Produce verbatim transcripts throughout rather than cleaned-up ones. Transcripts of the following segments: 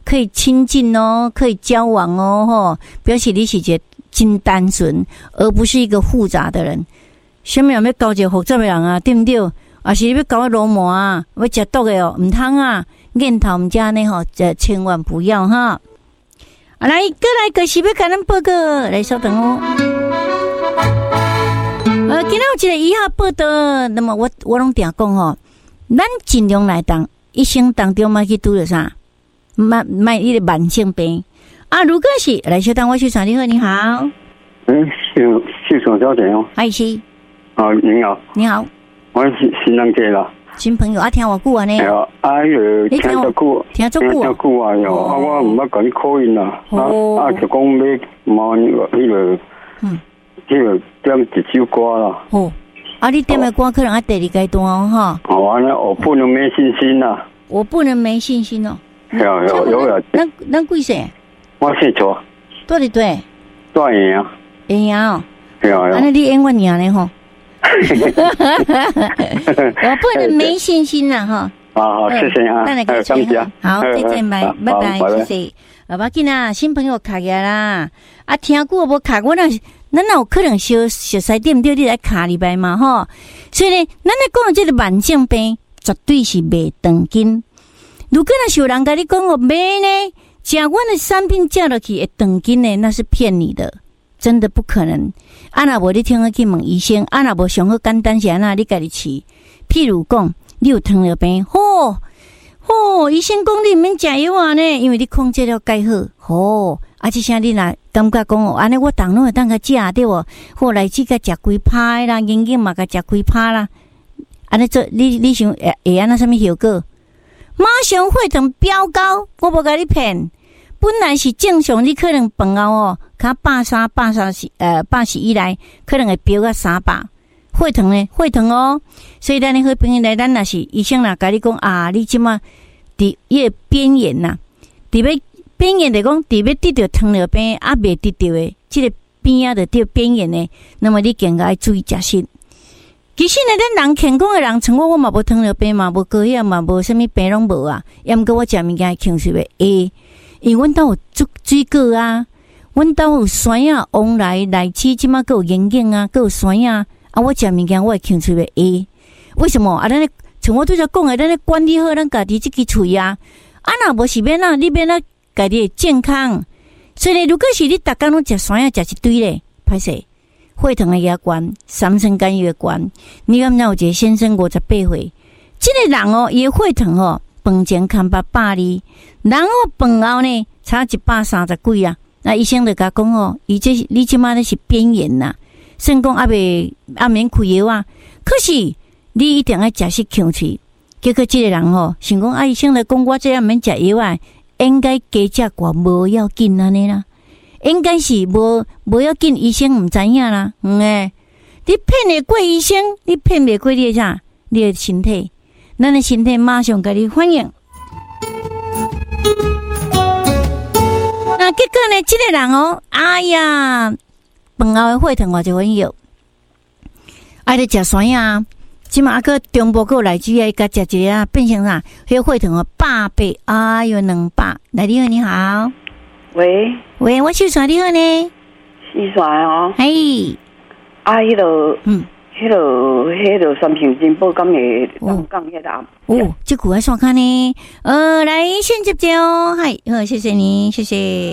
可以亲近哦，可以交往哦，吼，表示你是一个真单纯，而不是一个复杂的人。什么人要交一个复杂的人啊？对不对？啊，是要搞罗马啊，要食毒的哦，唔通啊！念头唔加呢吼，这千万不要哈。啊，来，过来，可是要跟咱报告，来稍等哦。呃，今天有一个以下报道，那么我我拢定讲吼，咱尽量来当一生当中嘛去拄着啥，慢慢一个慢性病啊。如果是来稍等，我去找你好，你好。 嗯，秀秀爽小姐哦。 嗨，是。 啊，你好。 你好。 我是新人家啦。 新朋友啊，听我久啊呢？ 系啊，啊，个听得久， 听足久啊， 久啊哟！啊，我唔捌甲你考因啦，啊啊，就讲要毛那个迄个，嗯，迄个点一首歌啦。 哦，啊，你点的歌可能啊第二阶段哦，哈。 哦，安尼我不能没信心啦。 我不能没信心哦。 有有有有。 咱咱几岁？ 我姓卓。 对对对。 对呀。 会赢哦。 系啊。 安尼你演我赢咧吼。我不能没信心啦哈。 好，谢谢啊， 那个谢谢，好，再见，拜拜拜，谢谢。啊，不要紧啦，新朋友卡呀啦，啊，听久无卡，我那咱哪有可能小小西点对你来卡礼拜嘛吼？所以呢，咱来讲这个慢性病绝对是袂长紧。如果那有人跟你讲我买呢，食我的产品食落去会长紧呢，那是骗你的。真的不可能。啊，若无你听我去问医生，啊，若无上好简单是安那，你家己试。譬如讲，你有糖尿病，吼吼，医生讲你毋免食药啊呢，因为你控制了介好，吼。啊，即声你若感觉讲哦，安尼我当拢会当甲食对无？后来只甲食几拍啦，眼睛嘛甲食几拍啦。安尼做，你你想会会安那什么效果？马上血糖飙高，我无甲你骗。本来是正常，你可能饭后哦，卡百三、百三十呃百十以内，可能会飙到三百。血糖呢？血糖哦，所以咱的好朋友来，咱若是医生啦，甲你讲啊，你即马伫迄个边缘呐，伫要边缘来讲，伫要得到糖尿病啊，未得到的，即个边啊，就到边缘的，那么你更加要注意食食。其实呢，咱人健康的人，像我，我嘛无糖尿病嘛，无高血压嘛，无啥物病拢无啊。也毋过我食物件控制为 A。因为阮兜有水水果啊，阮兜有酸啊、往来来去，即马佫有眼镜啊，佫有酸啊。啊，我食物件我会控制为 A。为什么？啊，咱咧像我拄则讲诶，咱咧管理好咱家己即支喙啊。啊，若无是免啊，你免啊，家己健康。所以呢，如果是你逐工拢食酸啊，食一堆咧，歹势，血糖诶也悬，三酸甘油诶悬。你敢知有一个先生五十八岁，即、這个人哦，伊诶血糖哦。饭前看八百二，然后饭后呢差一百三十几啊。那医生就甲讲哦，伊这你即马咧是边缘呐，算讲还未还免开药啊。可是你一定要食食控制。结果这个人哦，想讲啊，医生来讲我这样免食药啊，应该加食寡无要紧安尼啦，应该是无无要紧，医生唔知影啦，嗯诶，你骗得过医生，你骗袂过你的啥？你的身体。咱的身体马上给你反应。那结果呢？这个人哦，哎呀，饭后的血糖我就很有，爱咧食酸啊，即马个中部个来只爱甲食一个啊，变成啥？迄个血糖哦，百倍，哎哟，两百。来，你好，你好， 喂喂，我秀传你好呢， 秀传哦， 嘿， 啊，迄个， 嗯。 迄落迄落产品真保甘的讲讲迄个哦，这股还刷卡呢？呃，来先接接哦，嗨，好，谢谢你，谢谢。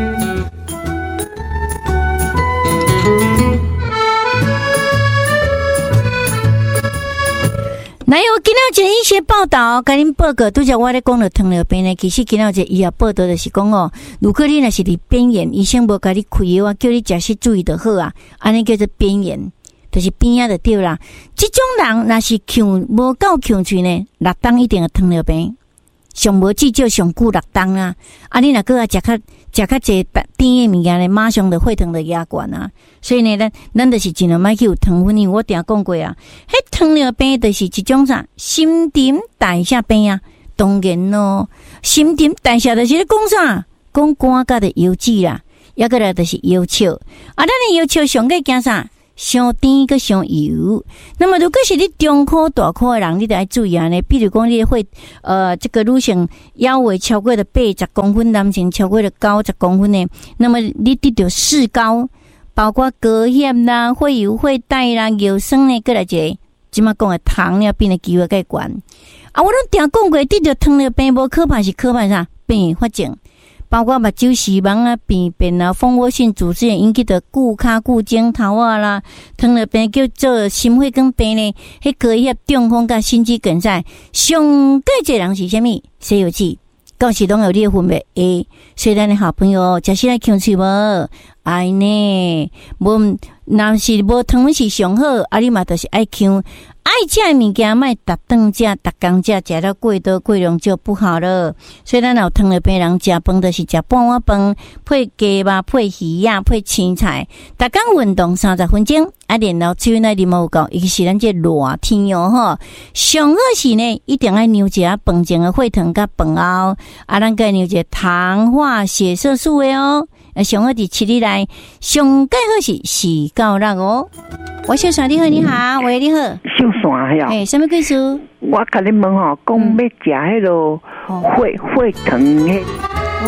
来，我今仔有一些报道，甲恁报告，拄则我咧讲到糖尿病呢，其实今仔有一个医学报道就是讲哦，如果你若是伫边缘，医生无甲你开药啊，叫你食食注意就好啊，安尼叫做边缘。就是边仔就对啦，这种人若是控无够控制呢，六档一定有糖尿病，上无至少上久六档啊。啊，你若搁啊食较食较济甜的物件呢，马上就血糖就压悬啊。所以呢，咱咱就是尽量莫去有糖分，因为我定讲过啊，迄糖尿病就是一种啥新陈代谢病啊。当然咯，新陈代谢就是咧讲啥，讲肝甲的油脂啦，抑个来就是腰笑啊。咱的腰笑上个惊啥？ 伤甜个伤油。那么如果是你中科大科的人，你得要注意啊呢。比如讲，你会呃这个女性腰围超过了八十公分，男性超过了九十公分呢，那么你得着四高，包括高血啦、会油、会带啦、尿酸呢，过来一个即马讲的糖尿病的机会较悬。啊，我拢定讲过，得着糖尿病无可怕是可怕啥并发症。包括目睭视盲啊、病变啊、蜂窝性组织炎引起的骨卡骨尖头啊啦，糖尿病叫做心血管病呢，迄高血中风甲心肌梗塞，上介济人是啥物？西药剂，到时拢有你分别诶。所以咱的好朋友，食起来香脆无？爱呢，无若是无糖是上好，啊你嘛就是爱香。爱食的物件，莫逐顿食，逐工食，食到过多过量就不好了。所以咱有糖尿病人食饭，就是食半碗饭，配鸡肉、配鱼啊、配青菜。逐工运动三十分钟，啊，然后水奶啉有够，尤其是咱这热天哦吼，上好是呢，一定爱牛一下饭前的血糖甲饭后，啊，咱该牛一个糖化血色素的哦。啊，上好伫七日内，上介好是四到六哦。我小山你好，你好，喂，你好。 小山呀， 哎，什么故事？ 我甲你问吼，讲要食迄落血血糖迄。